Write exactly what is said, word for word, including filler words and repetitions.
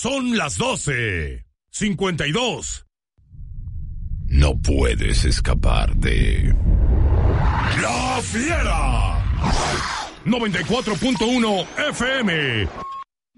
son las doce. cincuenta y dos. No puedes escapar de... ¡La Fiera! noventa y cuatro punto uno F M.